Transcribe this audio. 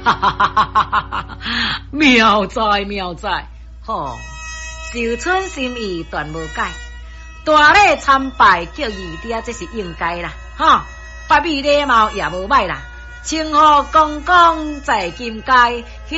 哈哈哈哈哈！妙哉妙哉，吼！受春心意断无改，大礼参拜叫义爹，这是应该啦，哈！八米礼貌也无歹啦，称呼公公在金街，